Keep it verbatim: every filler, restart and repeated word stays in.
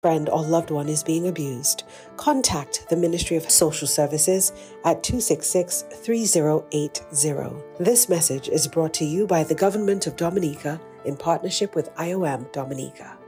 friend or loved one is being abused, contact the Ministry of Social Services at two six six, three zero eight zero. This message is brought to you by the Government of Dominica in partnership with I O M Dominica.